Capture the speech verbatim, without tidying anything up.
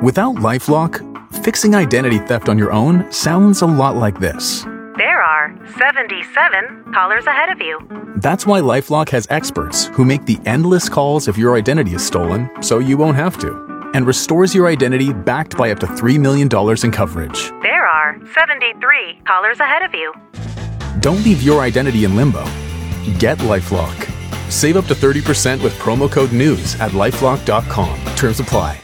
Without LifeLock, fixing identity theft on your own sounds a lot like this. There are seventy-seven callers ahead of you. That's why LifeLock has experts who make the endless calls if your identity is stolen so you won't have to, and restores your identity backed by up to three million dollars in coverage. There are seventy-three callers ahead of you. Don't leave your identity in limbo. Get LifeLock. Save up to thirty percent with promo code NEWS at lifelock dot com. Terms apply.